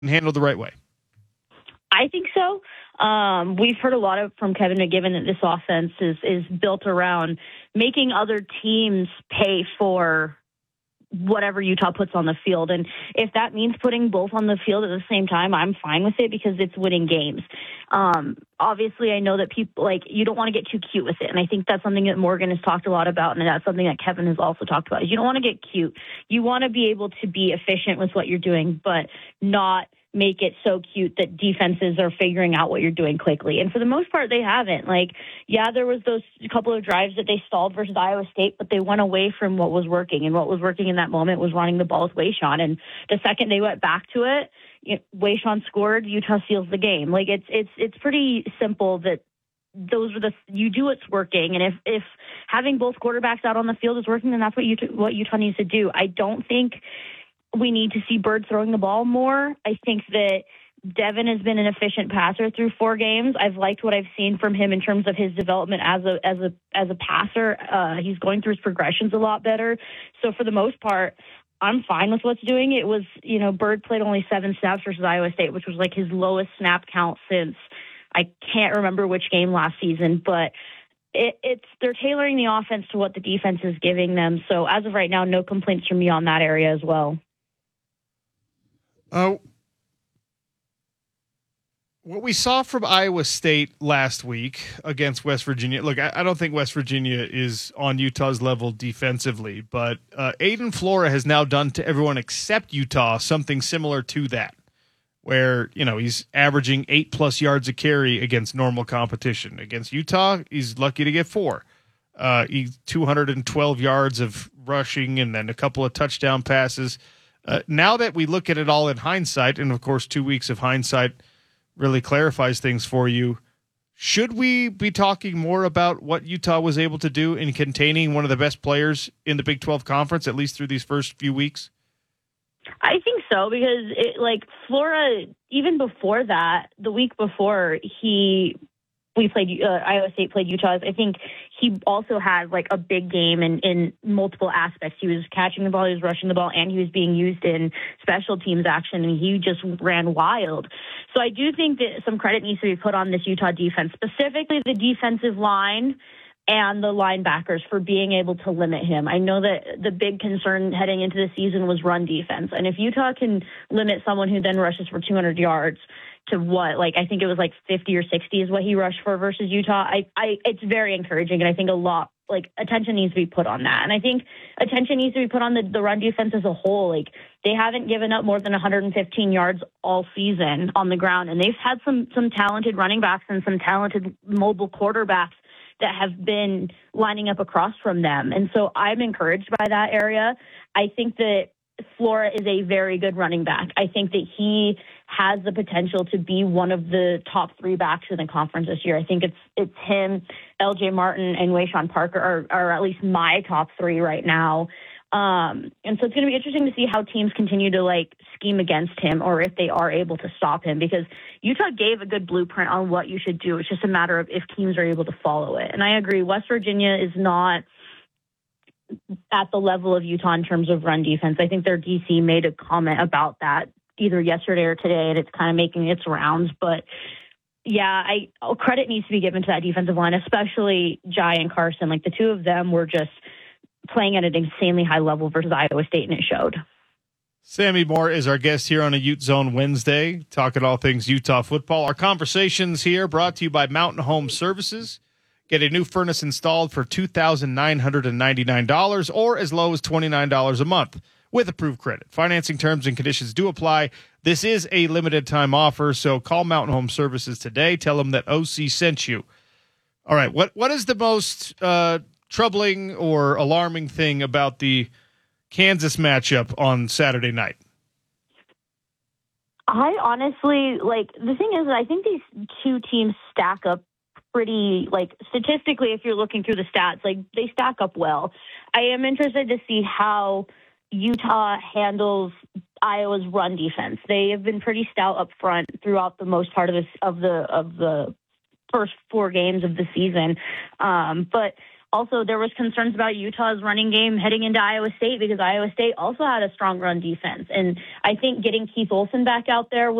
handled the right way? I think so. We've heard a lot from Kevin McGibbon that this offense is built around making other teams pay for whatever Utah puts on the field. And if that means putting both on the field at the same time, I'm fine with it because it's winning games. Obviously, I know that people, you don't want to get too cute with it. And I think that's something that Morgan has talked a lot about, and that's something that Kevin has also talked about, is you don't want to get cute. You want to be able to be efficient with what you're doing, but not make it so cute that defenses are figuring out what you're doing quickly. And for the most part, they haven't. There was those couple of drives that they stalled versus Iowa State, but they went away from what was working. And what was working in that moment was running the ball with Wayshawn. And the second they went back to it, Wayshawn scored, Utah seals the game. It's pretty simple that those are you do what's working. And if having both quarterbacks out on the field is working, then that's what Utah needs to do. I don't think we need to see Bird throwing the ball more. I think that Devin has been an efficient passer through 4 games. I've liked what I've seen from him in terms of his development as a passer. He's going through his progressions a lot better. So for the most part, I'm fine with what's doing. It was, Bird played only 7 snaps versus Iowa State, which was his lowest snap count since I can't remember which game last season, but they're tailoring the offense to what the defense is giving them. So as of right now, no complaints from me on that area as well. What we saw from Iowa State last week against West Virginia, look, I don't think West Virginia is on Utah's level defensively, but Aiden Flora has now done to everyone except Utah something similar to that, where, he's averaging 8+ yards a carry against normal competition. Against Utah, he's lucky to get 4. He's 212 yards of rushing and then a couple of touchdown passes. Now that we look at it all in hindsight, and of course 2 weeks of hindsight really clarifies things for you, should we be talking more about what Utah was able to do in containing one of the best players in the Big 12 Conference, at least through these first few weeks? I think so, because Flora, even before that, the week before Iowa State played Utah, I think he also had a big game in multiple aspects. He was catching the ball, he was rushing the ball, and he was being used in special teams action, and he just ran wild. So I do think that some credit needs to be put on this Utah defense, specifically the defensive line and the linebackers, for being able to limit him. I know that the big concern heading into the season was run defense. And if Utah can limit someone who then rushes for 200 yards to I think it was 50 or 60 is what he rushed for versus Utah, it's very encouraging. And I think a lot, attention needs to be put on that. And I think attention needs to be put on the run defense as a whole. They haven't given up more than 115 yards all season on the ground. And they've had some talented running backs and some talented mobile quarterbacks that have been lining up across from them. And so I'm encouraged by that area. I think that Flora is a very good running back. I think that he has the potential to be one of the top 3 backs in the conference this year. I think it's him, LJ Martin, and Wayshawn Parker are at least my top 3 right now. And so it's going to be interesting to see how teams continue to scheme against him, or if they are able to stop him, because Utah gave a good blueprint on what you should do. It's just a matter of if teams are able to follow it. And I agree, West Virginia is not at the level of Utah in terms of run defense. I think their DC made a comment about that either yesterday or today, and it's kind of making its rounds. But yeah, credit needs to be given to that defensive line, especially Jai and Carson. The two of them were just playing at an insanely high level versus Iowa State, and it showed. Sammy Moore is our guest here on a Ute Zone Wednesday, talking all things Utah football. Our conversations here brought to you by Mountain Home Services. Get a new furnace installed for $2,999 or as low as $29 a month with approved credit. Financing terms and conditions do apply. This is a limited time offer, so call Mountain Home Services today. Tell them that OC sent you. All right, what is the most troubling or alarming thing about the Kansas matchup on Saturday night? I honestly, the thing is, I think these two teams stack up pretty, statistically, if you're looking through the stats, they stack up well. I am interested to see how Utah handles Iowa's run defense. They have been pretty stout up front throughout the most part of the first 4 games of the season. But Also, there was concerns about Utah's running game heading into Iowa State because Iowa State also had a strong run defense. And I think getting Keith Olson back out there